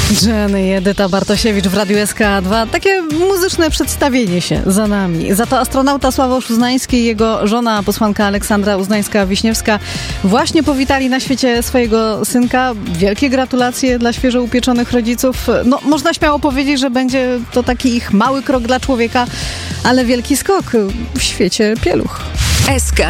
Jenny i Edyta Bartosiewicz w Radiu SK2. Takie muzyczne przedstawienie się za nami. Za to astronauta Sławosz Uznański i jego żona, posłanka Aleksandra Uznańska-Wiśniewska właśnie powitali na świecie swojego synka. Wielkie gratulacje dla świeżo upieczonych rodziców. No, można śmiało powiedzieć, że będzie to taki ich mały krok dla człowieka, ale wielki skok w świecie pieluch. SK